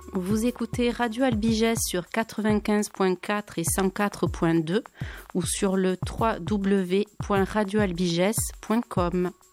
Vous écoutez Radio Albigès sur 95.4 et 104.2 ou sur le www.radioalbigès.com.